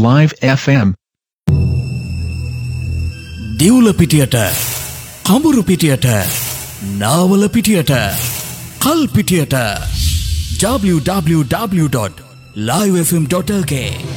Live FM. දිවුල පිටියට, කඹුරු පිටියට, Nawala පිටියට, කල් පිටියට www.livefm.lk